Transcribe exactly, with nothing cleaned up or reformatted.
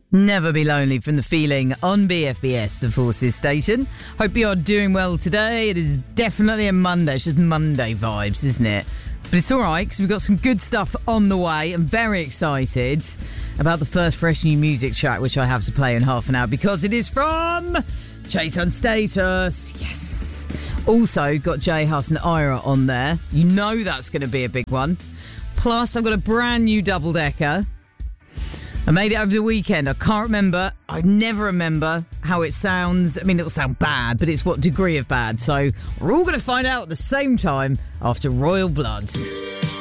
Never Be Lonely from The Feeling on B F B S, the Forces station. Hope you are doing well today. It is definitely a Monday. It's just Monday vibes, isn't it? But it's all right, because we've got some good stuff on the way. I'm very excited about the first fresh new music track, which I have to play in half an hour, because it is from Chase and Status. Yes. Also got J Hus and Ira on there. You know that's going to be a big one. Plus, I've got a brand new double-decker. I made it over the weekend. I can't remember. I never remember how it sounds. I mean, it'll sound bad, but it's what degree of bad. So we're all going to find out at the same time after Royal Bloods.